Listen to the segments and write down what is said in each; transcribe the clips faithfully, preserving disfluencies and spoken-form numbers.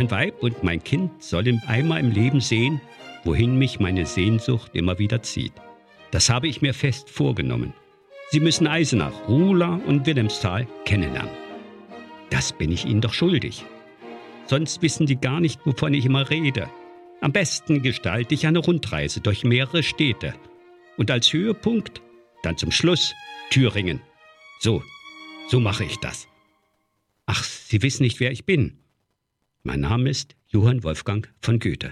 Mein Weib und mein Kind sollen einmal im Leben sehen, wohin mich meine Sehnsucht immer wieder zieht. Das habe ich mir fest vorgenommen. Sie müssen Eisenach, Ruhla und Wilhelmsthal kennenlernen. Das bin ich Ihnen doch schuldig. Sonst wissen Sie gar nicht, wovon ich immer rede. Am besten gestalte ich eine Rundreise durch mehrere Städte. Und als Höhepunkt dann zum Schluss Thüringen. So, so mache ich das. Ach, Sie wissen nicht, wer ich bin. Mein Name ist Johann Wolfgang von Goethe.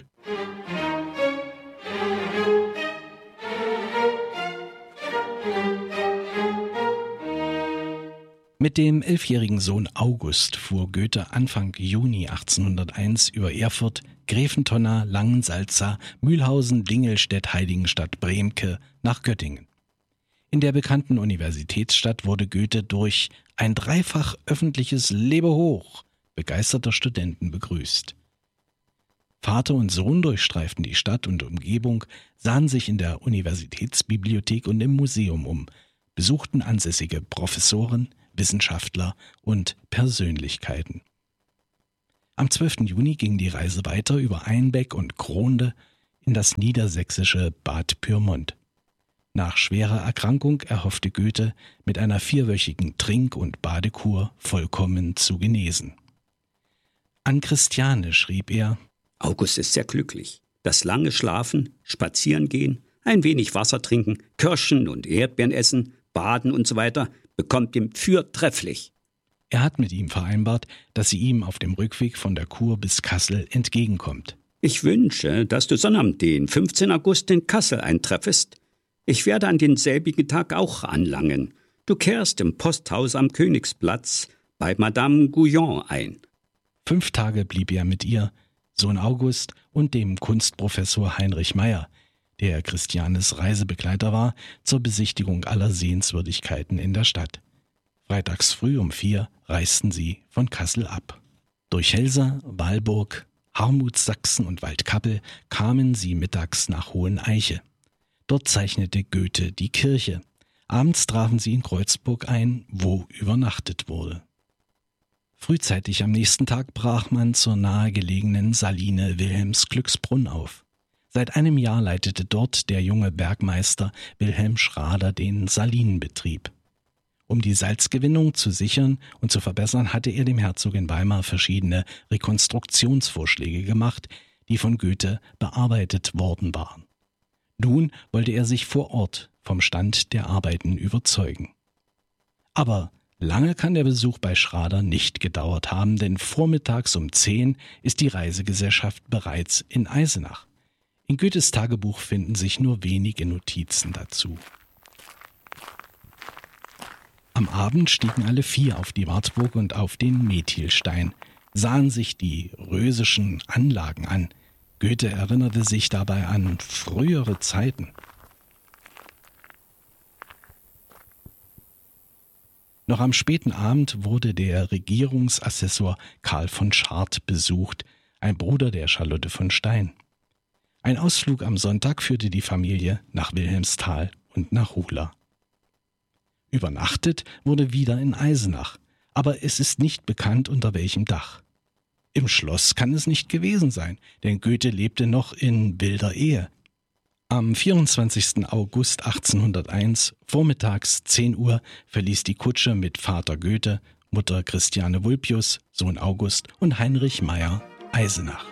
Mit dem elfjährigen Sohn August fuhr Goethe Anfang Juni achtzehnhunderteins über Erfurt, Gräfentonna, Langensalza, Mühlhausen, Dingelstedt, Heiligenstadt, Bremke nach Göttingen. In der bekannten Universitätsstadt wurde Goethe durch ein dreifach öffentliches Lebehoch begeisterter Studenten begrüßt. Vater und Sohn durchstreiften die Stadt und Umgebung, sahen sich in der Universitätsbibliothek und im Museum um, besuchten ansässige Professoren, Wissenschaftler und Persönlichkeiten. Am zwölften Juni ging die Reise weiter über Einbeck und Kronde in das niedersächsische Bad Pyrmont. Nach schwerer Erkrankung erhoffte Goethe, mit einer vierwöchigen Trink- und Badekur vollkommen zu genesen. An Christiane schrieb er: August ist sehr glücklich. Das lange Schlafen, Spazieren gehen, ein wenig Wasser trinken, Kirschen und Erdbeeren essen, baden und so weiter bekommt ihm fürtrefflich. Er hat mit ihm vereinbart, dass sie ihm auf dem Rückweg von der Kur bis Kassel entgegenkommt. Ich wünsche, dass du Sonnabend, den fünfzehnten August, in Kassel eintreffest. Ich werde an denselbigen Tag auch anlangen. Du kehrst im Posthaus am Königsplatz bei Madame Guyon ein. Fünf Tage blieb er mit ihr, Sohn August und dem Kunstprofessor Heinrich Meyer, der Christianes Reisebegleiter war, zur Besichtigung aller Sehenswürdigkeiten in der Stadt. Freitags früh um vier reisten sie von Kassel ab. Durch Helsa, Walburg, Harmutssachsen und Waldkappel kamen sie mittags nach Hoheneiche. Dort zeichnete Goethe die Kirche. Abends trafen sie in Kreuzburg ein, wo übernachtet wurde. Frühzeitig am nächsten Tag brach man zur nahegelegenen Saline Wilhelmsglücksbrunn auf. Seit einem Jahr leitete dort der junge Bergmeister Wilhelm Schrader den Salinenbetrieb. Um die Salzgewinnung zu sichern und zu verbessern, hatte er dem Herzog in Weimar verschiedene Rekonstruktionsvorschläge gemacht, die von Goethe bearbeitet worden waren. Nun wollte er sich vor Ort vom Stand der Arbeiten überzeugen. Aber lange kann der Besuch bei Schrader nicht gedauert haben, denn vormittags um zehn ist die Reisegesellschaft bereits in Eisenach. In Goethes Tagebuch finden sich nur wenige Notizen dazu. Am Abend stiegen alle vier auf die Wartburg und auf den Methilstein, sahen sich die rösischen Anlagen an. Goethe erinnerte sich dabei an frühere Zeiten. Noch am späten Abend wurde der Regierungsassessor Karl von Schardt besucht, ein Bruder der Charlotte von Stein. Ein Ausflug am Sonntag führte die Familie nach Wilhelmsthal und nach Ruhla. Übernachtet wurde wieder in Eisenach, aber es ist nicht bekannt, unter welchem Dach. Im Schloss kann es nicht gewesen sein, denn Goethe lebte noch in wilder Ehe. Am vierundzwanzigsten August achtzehnhunderteins, vormittags zehn Uhr, verließ die Kutsche mit Vater Goethe, Mutter Christiane Vulpius, Sohn August und Heinrich Meyer Eisenach.